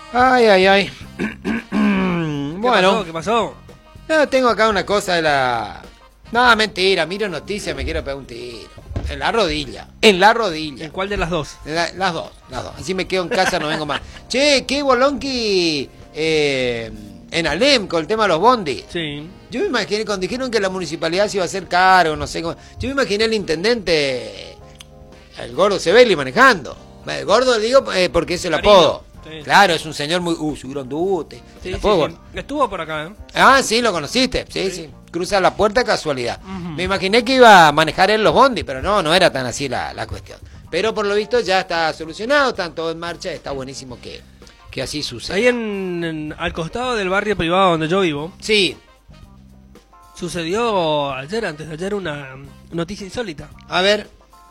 Ay, ay, ay. Bueno. ¿Qué pasó? No, tengo acá una cosa de la... No, mentira, miro noticias, me quiero pegar un tiro. En la rodilla. En cuál de las dos? Las dos. Así me quedo en casa, no vengo más. Che, qué bolonqui en Alem con el tema de los bondis. Sí. Yo me imaginé, cuando dijeron que la municipalidad se iba a hacer cargo, no sé cómo. Yo me imaginé al intendente, el gordo Sebeli manejando. El gordo digo porque es el apodo. Sí. Claro, es un señor muy... su grandote. Sí, sí. Estuvo por acá, ¿eh? Ah, sí, lo conociste. Sí. Cruza la puerta, casualidad. Me imaginé que iba a manejar él los bondis, pero no era tan así la cuestión. Pero por lo visto ya está solucionado, está todo en marcha, está buenísimo que así suceda. Ahí al costado del barrio privado donde yo vivo. Sí. Sucedió antes de ayer, una noticia insólita. A ver.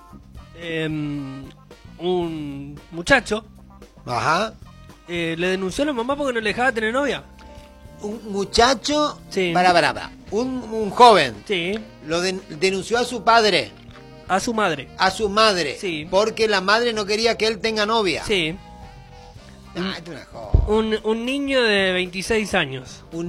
Un muchacho. Ajá. Le denunció a la mamá porque no le dejaba tener novia. Un muchacho. Sí. Para. Un joven. Sí. Lo denunció a su padre. A su madre. A su madre. Sí. Porque la madre no quería que él tenga novia. Sí. Es una joda. Un niño de 26 años. Un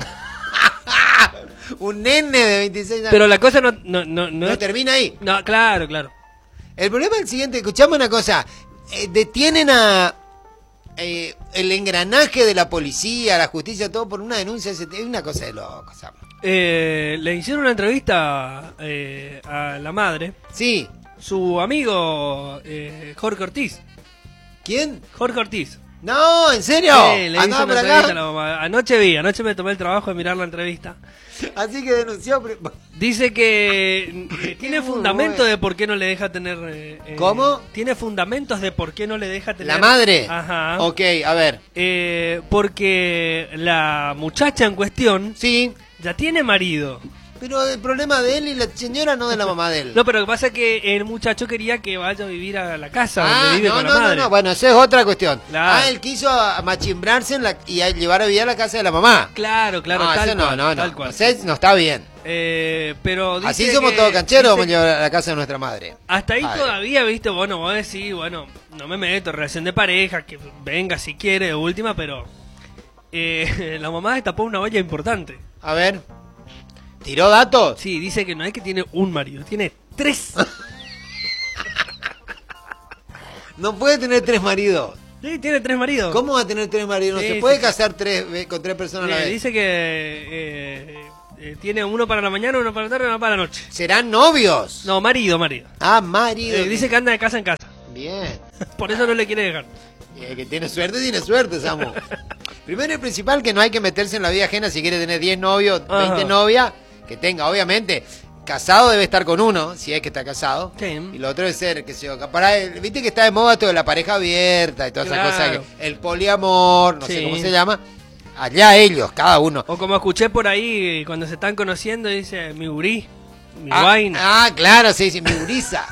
nene de 26 años. Pero la cosa no termina ahí. No, claro. El problema es el siguiente, escuchame una cosa. Detienen a el engranaje de la policía, la justicia, todo por una denuncia. Es una cosa de locos. Le hicieron una entrevista a la madre. Sí. Su amigo Jorge Ortiz. ¿Quién? Jorge Ortiz. No, ¿en serio? Sí, le hizo una entrevista a la mamá. Anoche me tomé el trabajo de mirar la entrevista. Así que denunció. Dice que tiene fundamentos de por qué no le deja tener... ¿Cómo? Tiene fundamentos de por qué no le deja tener... ¿La madre? Ajá. Ok, a ver. Porque la muchacha en cuestión... Sí. Ya tiene marido. Pero el problema de él y la señora, no de la mamá de él. No, pero lo que pasa es que el muchacho quería que vaya a vivir a la casa donde vive con la madre. No, bueno, esa es otra cuestión. Claro. Él quiso machimbrarse y a llevar a vivir a la casa de la mamá. Claro, tal cual. No está bien. Pero dice así somos todos cancheros, vamos a llevar a la casa de nuestra madre. Hasta ahí todavía, viste, vos decís, no me meto, relación de pareja, que venga si quiere de última, pero la mamá destapó una olla importante. A ver. ¿Tiró datos? Sí, dice que no es que tiene un marido, tiene 3. No puede tener 3 maridos. Sí, tiene 3 maridos. ¿Cómo va a tener 3 maridos? No se puede casar con 3 personas a la vez. Dice que tiene uno para la mañana, uno para la tarde y uno para la noche. ¿Serán novios? No, marido. Ah, marido. Dice que anda de casa en casa. Bien. Por eso no le quiere dejar. Que tiene suerte, Samu. Primero y principal, que no hay que meterse en la vida ajena si quiere tener 10 novios, 20 novias. Que tenga, obviamente, casado debe estar con uno, si es que está casado. Sí. Y lo otro debe ser, que se viste que está de moda todo de la pareja abierta y todas esas cosas, el poliamor, no sé cómo se llama. Allá ellos, cada uno. O como escuché por ahí, cuando se están conociendo, dice, mi gurí, mi guaina. Ah, claro, sí, mi guriza.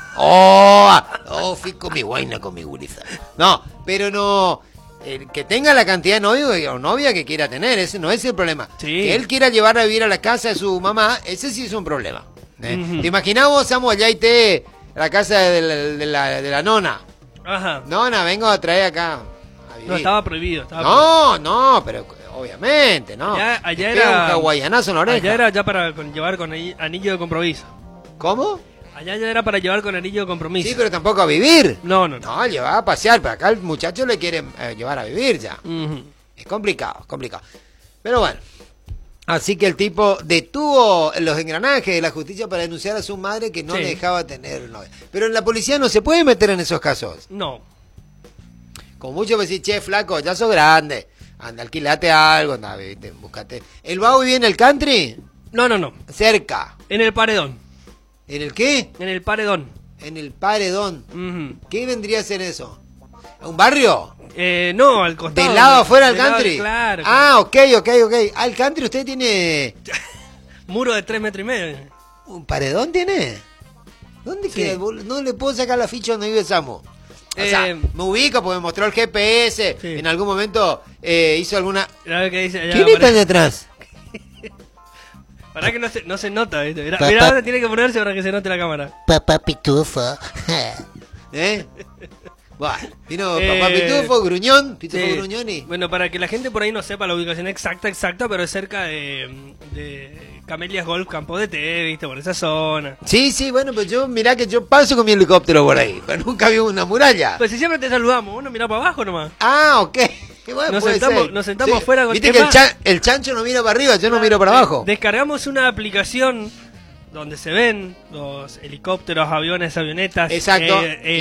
Fui con mi guaina, con mi guriza. No, pero no... que tenga la cantidad de novios o novia que quiera tener, ese no es el problema. Sí. Que él quiera llevar a vivir a la casa de su mamá, ese sí es un problema. ¿Te imaginamos, Samu, allá y la casa de la nona? Ajá. Nona, vengo a traer acá a vivir. No, estaba prohibido. No, pero obviamente, no. Allá era un hawaianazo en la oreja. Allá era ya para llevar con anillo de compromiso. ¿Cómo? Allá ya era para llevar con anillo de compromiso. Sí, pero tampoco a vivir. No, llevar a pasear, pero acá el muchacho le quiere llevar a vivir ya. Uh-huh. Es complicado. Pero bueno, así que el tipo detuvo los engranajes de la justicia para denunciar a su madre que no le dejaba tener novia. Pero la policía no se puede meter en esos casos. No. Como muchos me decís, che, flaco, ya sos grande, anda, alquilate algo, anda, búscate. ¿El vago vive en el country? No. Cerca. En el paredón. ¿En el qué? En el paredón. En el paredón. Uh-huh. ¿Qué vendría a ser eso? ¿Un barrio? No, al costado. ¿Del lado afuera del country? Claro. Ah, ok. ¿Al country usted tiene...? Muro de 3 metros y medio. ¿Un paredón tiene? ¿Dónde queda? No le puedo sacar la ficha donde vive Samu. O sea, me ubico porque me mostró el GPS. Sí. En algún momento hizo alguna... ¿Quién está allá atrás? Para que no se nota, ¿viste? Mirá dónde tiene que ponerse para que se note la cámara. Papá Pitufo. Bueno, vino Papá Pitufo, Gruñón, Pitufo Sí. Gruñón y... Bueno, para que la gente por ahí no sepa la ubicación exacta, pero es cerca de Camelias Golf Campo de Té, viste, por esa zona. Sí, bueno, pues mirá que yo paso con mi helicóptero por ahí, pero nunca vi una muralla. Pues si siempre te saludamos, uno mira para abajo nomás. Ah, ok. Bueno, Nos puede sentamos- ser. nos sentamos afuera con Viste que tema. el chancho no mira para arriba, yo no miro para abajo. Descargamos una aplicación donde se ven los helicópteros, aviones, avionetas. Exacto.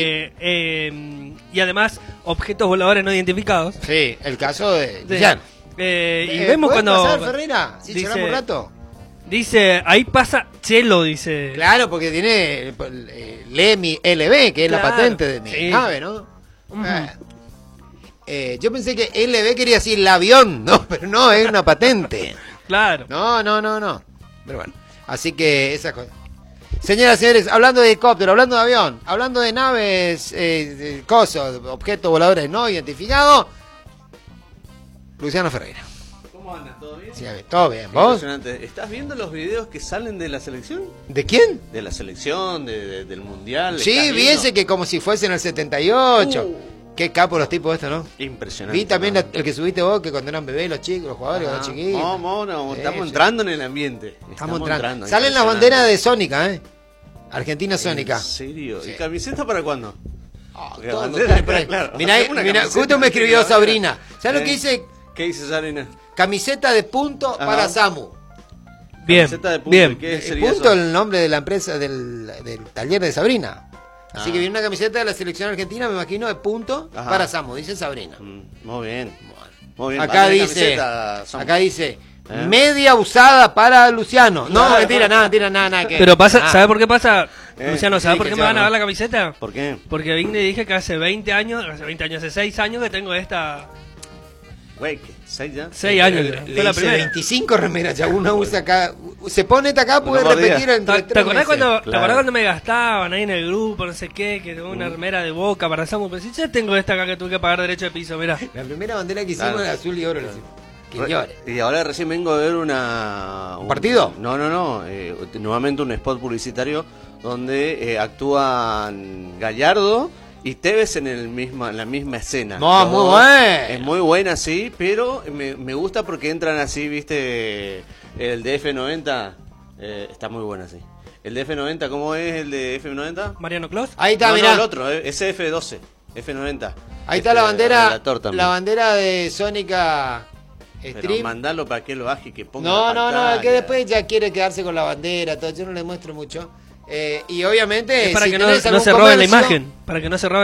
Y además objetos voladores no identificados. Sí, el caso de Sí. Villano. Y vemos ¿Puedes cuando... pasar, Ferreira? Si dice- charlamos un rato. Dice, ahí pasa Chelo, dice. Claro, porque tiene LEMI LB, que es la Claro, patente de mi sí. nave, ¿no? Ujú. Yo pensé que LB quería decir el avión, ¿no? Pero no, es una patente. Claro. No. Pero bueno, así que esa cosa. Señoras y señores, hablando de helicóptero, hablando de avión, hablando de naves, objetos voladores no identificados, Luciano Ferreira. ¿Cómo andas? ¿Todo bien? Sí, todo bien, ¿vos? Impresionante. ¿Estás viendo los videos que salen de la selección? ¿De quién? De la selección, del mundial. Sí, ¿estás vi viendo? ese que como si fuese en el 78. Qué capo los tipos estos, ¿no? Impresionante. Vi también ¿no? el que subiste vos, que cuando eran bebés los chicos, los jugadores, Ah, los chiquitos. no, Sí, estamos sí. entrando en el ambiente. Estamos entrando. Salen Salen las banderas de Sónica, ¿eh? Argentina Sónica. ¿En serio? Sí. ¿Y camiseta para cuándo? Todo bandera, lo tiene por ahí. claro. Mirá, Hacemos una mirá, camiseta justo me escribió que la Sabrina. bandera. ¿Sabes lo que dice? ¿Qué dice Sabrina? Camiseta de punto Ajá. para Samu. Bien, Camiseta de punto, bien. ¿y qué El sería punto eso? el nombre de la empresa del taller de Sabrina. Así Ah. que viene una camiseta de la selección argentina, me imagino, de punto Ajá. para Samu, dice Sabrina. Muy bien. Muy bien. Acá Bandera, dice, camiseta, somos. acá dice, ¿Eh? media usada para Luciano. No, Claro. mentira, nada. Que, Pero pasa, nada. ¿sabe por qué pasa? Luciano, ¿sabe sí, por que qué se me van a va, dar ¿no? la camiseta? ¿Por qué? Porque vine y dije que hace 6 años que tengo esta... Güey, ¿qué? ¿6 ya? 6 años. Le Fue la hice primera. 25 remeras, ya uno usa acá, se pone esta acá, puede Uno por repetir día. entre ¿Te 3 acordás meses. cuando, Claro. me gastaban ahí en el grupo, no sé qué, que tengo una remera de Boca para Samu? Pero si ya tengo esta acá que tuve que pagar derecho de piso, mirá. La primera bandera que hicimos Claro. era azul y oro. le hicimos. Que llore. Y ahora recién vengo a ver ¿Un partido? No. Nuevamente un spot publicitario donde actúan Gallardo y Tevez en la misma escena. No, Los muy dos. bueno. Es muy buena, sí, pero me gusta porque entran así, viste, el de F90 está muy bueno así. El de F90, ¿cómo es el de F90? Mariano Clos. Ahí está, No, mirá. el otro, es F12, F90. Ahí está la bandera, relator también. la bandera de Sónica Pero Stream. mandalo para que lo baje y que ponga No, la el pantalla. que después ya quiere quedarse con la bandera, todo, yo no le muestro mucho. Y obviamente, Es para si que no tenés se algún roben la comercio- imagen. Para que no se roben